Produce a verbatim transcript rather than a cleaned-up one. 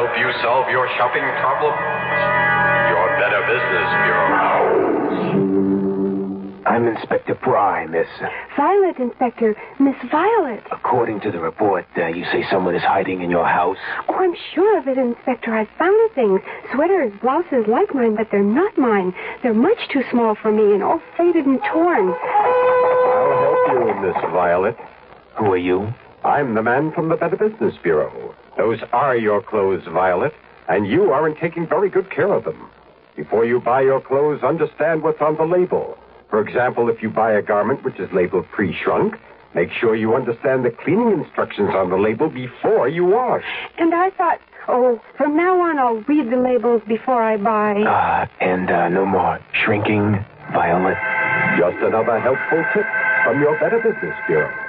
help you solve your shopping problem? Your Better Business Bureau. I'm Inspector Fry, Miss. Violet, Inspector. Miss Violet. According to the report, uh, you say someone is hiding in your house? Oh, I'm sure of it, Inspector. I've found things. Sweaters, blouses like mine, but they're not mine. They're much too small for me and all faded and torn. I'll help you, Miss Violet. Who are you? I'm the man from the Better Business Bureau. Those are your clothes, Violet, and you aren't taking very good care of them. Before you buy your clothes, understand what's on the label. For example, if you buy a garment which is labeled pre-shrunk, make sure you understand the cleaning instructions on the label before you wash. And I thought, oh, from now on I'll read the labels before I buy. Uh, and uh, no more shrinking, Violet. Just another helpful tip from your Better Business Bureau.